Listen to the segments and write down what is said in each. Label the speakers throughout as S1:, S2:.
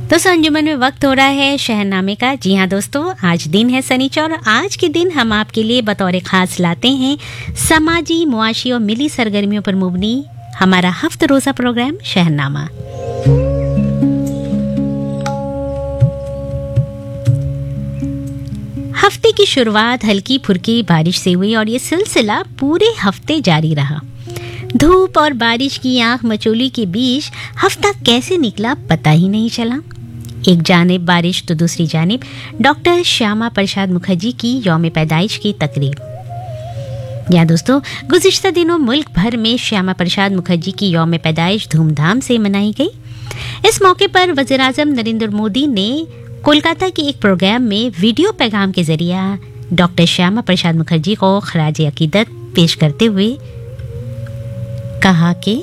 S1: दोस्तों अंजुमन में वक्त हो रहा है शहरनामे का। जी हाँ दोस्तों, आज दिन है शनिचर और आज के दिन हम आपके लिए बतौर खास लाते हैं समाजी, मुआशी और मिली सरगर्मियों पर मुबनी हमारा हफ्ते रोजा प्रोग्राम शहरनामा। हफ्ते की शुरुआत हल्की फुल्की बारिश से हुई और ये सिलसिला पूरे हफ्ते जारी रहा। धूप और बारिश की आंख मचोली के बीच हफ्ता कैसे निकला पता ही नहीं चला। एक जानिब बारिश तो दूसरी जानिब डॉक्टर श्यामा प्रसाद मुखर्जी की यौम पैदाइश की तकरीब। या दोस्तों, गुज़िश्ता दिनों मुल्क भर में श्यामा प्रसाद मुखर्जी की यौम पैदाइश धूमधाम से मनाई गई। इस मौके पर वज़ीर आज़म नरेंद्र मोदी ने कोलकाता के एक प्रोग्राम में वीडियो पैगाम के जरिए डॉक्टर श्यामा प्रसाद मुखर्जी को खराज अकीदत पेश करते हुए कहा कि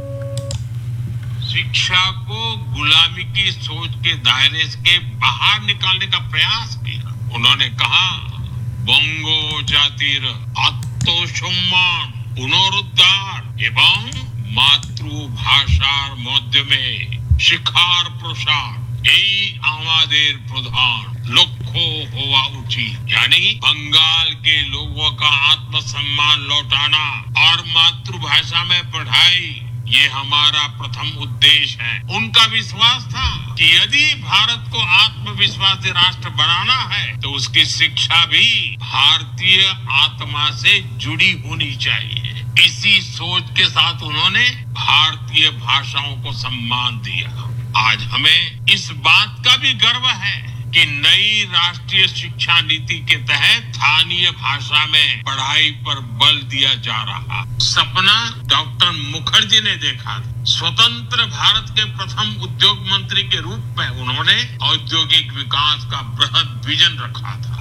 S2: शिक्षा को गुलामी की सोच के दायरे के बाहर निकालने का प्रयास किया। उन्होंने कहा, बंगो जातिर आत्मसम्मान पुनरुद्धार एवं मातृभाषार माध्यमे शिक्षार प्रसार এই আমাদের প্রধান লক্ষ্য হওয়া উচিত। यानी बंगाल के लोगों का आत्मसम्मान लौटाना और मातृभाषा में पढ़ाई, ये हमारा प्रथम उद्देश्य है। उनका विश्वास था कि यदि भारत को आत्मविश्वासी राष्ट्र बनाना है तो उसकी शिक्षा भी भारतीय आत्मा से जुड़ी होनी चाहिए। इसी सोच के साथ उन्होंने भारतीय भाषाओं को सम्मान दिया। आज हमें इस बात का भी गर्व है कि नई राष्ट्रीय शिक्षा नीति के तहत स्थानीय भाषा में पढ़ाई पर बल दिया जा रहा। सपना डॉक्टर मुखर्जी ने देखा। स्वतंत्र भारत के प्रथम उद्योग मंत्री के रूप में उन्होंने औद्योगिक विकास का बृहद विजन रखा था।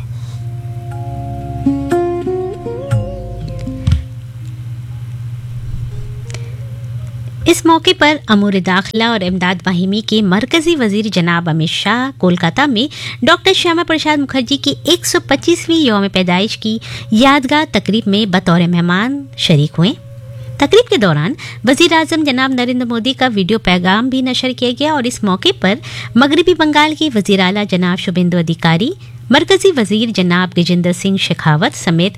S1: इस मौके पर अमूर दाखिला और इमदाद बाहिमी के मरकजी वजीर जनाब अमित शाह कोलकाता में डॉक्टर श्यामा प्रसाद मुखर्जी की 125वीं यौम पैदाइश की यादगार तकरीब में बतौर मेहमान शरीक हुए। तकरीब के दौरान वजीर आजम जनाब नरेंद्र मोदी का वीडियो पैगाम भी नशर किया गया और इस मौके पर मगरबी बंगाल के वजीर आला जनाब शुभेंदु अधिकारी, मरकजी वजीर जनाब गजेंद्र सिंह शेखावत समेत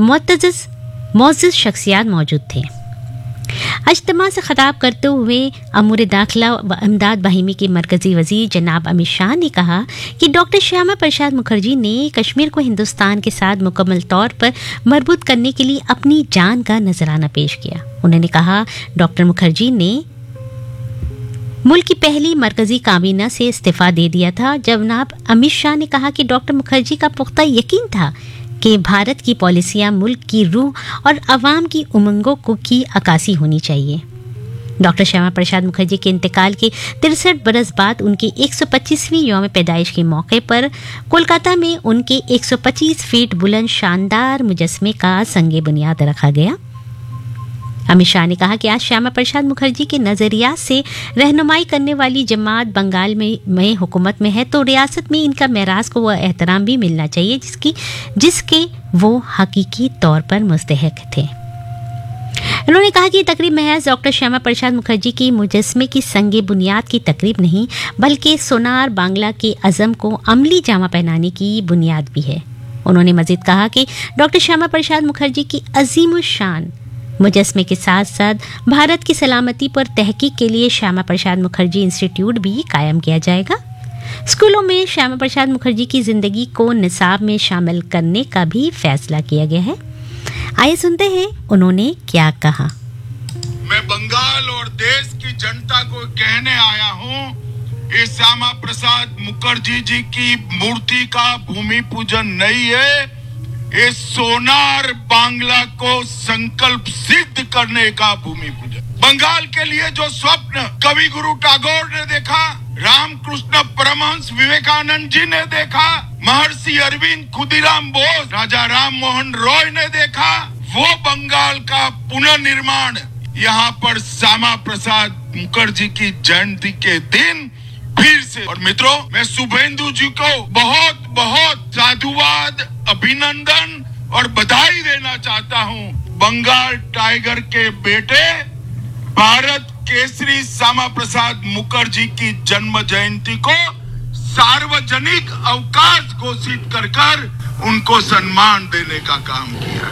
S1: मोअज़्ज़ज़ शख्सियात मौजूद थे। इज्तिमा से खिताब करते हुए अमूर दाखिला व इमदाद बाहिमी के मरकजी वजीर जनाब अमित शाह ने कहा कि डॉक्टर श्यामा प्रसाद मुखर्जी ने कश्मीर को हिंदुस्तान के साथ मुकम्मल तौर पर मरबूत करने के लिए अपनी जान का नजराना पेश किया। उन्होंने कहा, डॉक्टर मुखर्जी ने मुल्क की पहली मरकजी काबीना से इस्तीफा दे दिया था। जनाब अमित शाह ने कहा कि डॉक्टर मुखर्जी का पुख्ता यकीन था कि भारत की पॉलिसियां मुल्क की रूह और अवाम की उमंगों को की अक्कासी होनी चाहिए। डॉक्टर श्यामा प्रसाद मुखर्जी के इंतकाल के 63 बरस बाद उनकी 125वीं यौम पैदाइश के मौके पर कोलकाता में उनके 125 फीट बुलंद शानदार मुजस्मे का संगे बुनियाद रखा गया। अमित शाह ने कहा कि आज श्यामा प्रसाद मुखर्जी के नजरियात से रहनुमाई करने वाली जमात बंगाल में हुकूमत में है तो रियासत में इनका मेराज को वह एहतराम भी मिलना चाहिए जिसके वो हकीकी तौर पर मुस्तहिक थे। उन्होंने कहा कि तकरीब महज डॉक्टर श्यामा प्रसाद मुखर्जी की मुजस्मे की संगे बुनियाद की तकरीब नहीं बल्कि सोनार बांग्ला के अज़म को अमली जामा पहनाने की बुनियाद भी है। उन्होंने मजीद कहा कि डॉक्टर श्यामा प्रसाद मुखर्जी की अजीम शान मुजस्मे के साथ साथ भारत की सलामती पर तहकीक के लिए श्यामा प्रसाद मुखर्जी इंस्टीट्यूट भी कायम किया जाएगा। स्कूलों में श्यामा प्रसाद मुखर्जी की जिंदगी को निसाब में शामिल करने का भी फैसला किया गया है। आइए सुनते हैं उन्होंने क्या कहा।
S3: मैं बंगाल और देश की जनता को कहने आया हूँ, इस श्यामा प्रसाद मुखर्जी जी की मूर्ति का भूमि पूजन नहीं है, इस सोनार बांग्ला को संकल्प सिद्ध करने का भूमि पूजन। बंगाल के लिए जो स्वप्न कवि गुरु टैगोर ने देखा, रामकृष्ण परमहंस विवेकानंद जी ने देखा, महर्षि अरविंद, खुदीराम बोस, राजा राम मोहन रॉय ने देखा, वो बंगाल का पुनर्निर्माण यहाँ पर श्यामा प्रसाद मुखर्जी की जयंती के दिन फिर से। और मित्रों, मैं शुभेंदु जी को बहुत बहुत साधुवाद, अभिनंदन और बधाई देना चाहता हूँ। बंगाल टाइगर के बेटे भारत केसरी श्यामा प्रसाद मुखर्जी की जन्म जयंती को सार्वजनिक अवकाश घोषित कर उनको सम्मान देने का काम किया।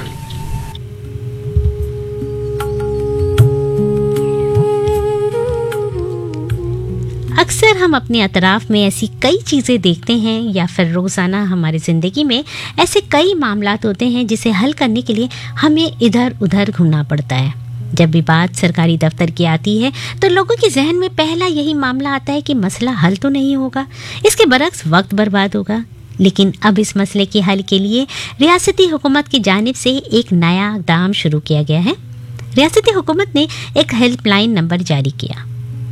S1: अक्सर हम अपने अतराफ में ऐसी कई चीज़ें देखते हैं या फिर रोज़ाना हमारी ज़िंदगी में ऐसे कई मामलात होते हैं जिसे हल करने के लिए हमें इधर उधर घूमना पड़ता है। जब भी बात सरकारी दफ्तर की आती है तो लोगों के जहन में पहला यही मामला आता है कि मसला हल तो नहीं होगा, इसके बरक्स वक्त बर्बाद होगा। लेकिन अब इस मसले के हल के लिए रियासती हुकूमत की जानिब से एक नया इक़दाम शुरू किया गया है। रियासती हुकूमत ने एक हेल्पलाइन नंबर जारी किया।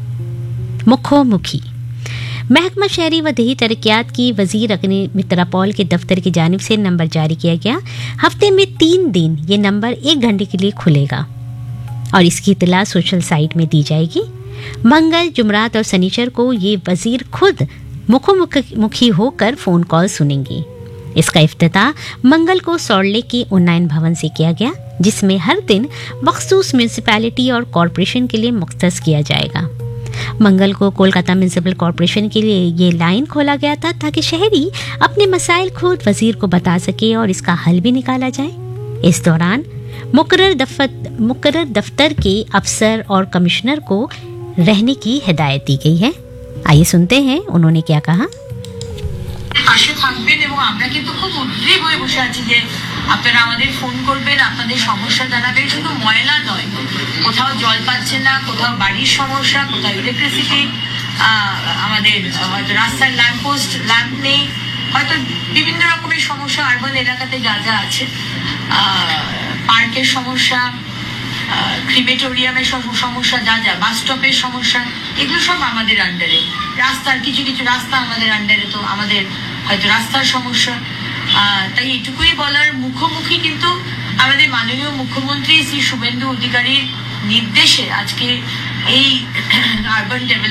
S1: मुखोमुखी महकमा शहरी व देही तरक्यात की वजीर अग्नि मित्रापॉल के दफ्तर की जानिब से नंबर जारी किया गया। हफ्ते में 3 दिन ये नंबर 1 घंटे के लिए खुलेगा और इसकी इतला सोशल साइट में दी जाएगी। मंगल, जुमरात और शनिचर को ये वजीर खुद मुखोमुखी होकर फ़ोन कॉल सुनेंगी। इसका इफ्तिताह मंगल को सौरले के उन्नयन भवन से किया गया, जिसमें हर दिन मखसूस म्यूनसिपैलिटी और कॉरपोरेशन के लिए मुख्तस किया जाएगा। मंगल को कोलकाता म्यूनसिपल कॉरपोरेशन के लिए ये लाइन खोला गया था ताकि शहरी अपने मसाइल खुद वजीर को बता सके और इसका हल भी निकाला जाए। इस दौरान मुकर्रर दफ्तर के अफसर और कमिश्नर को रहने की हिदायत दी गई है। आइए सुनते हैं उन्होंने क्या कहा।
S4: পাশে থাকবেন এবং আমরা কিন্তু খুব উদ্গ্রীব হয়ে বসে আছি যে আপনারা আমাদের ফোন করবেন, আপনাদের সমস্যা জানাবেন। শুধু ময়লা নয়, কোথাও জল পাচ্ছে না, কোথাও বাড়ির সমস্যা, কোথাও ইলেকট্রিসিটি, আমাদের হয়তো রাস্তার ল্যাম্পপোস্ট ল্যাম্প নেই, হয়তো বিভিন্ন রকমের সমস্যা আরবান এলাকাতে যা যা আছে, পার্কের সমস্যা, ক্রিমেটোরিয়ামের সমস্যা, যা যা বাস স্টপের সমস্যা, এগুলো সব আমাদের আন্ডারে। রাস্তার কিছু কিছু রাস্তা আমাদের আন্ডারে, তো আমাদের হয়তো রাস্তার সমস্যা। তাই এটুকুই বলার, মুখোমুখি কিন্তু আমাদের মাননীয় মুখ্যমন্ত্রী শ্রী শুভেন্দু অধিকারীর নির্দেশে আজকে এই আরবান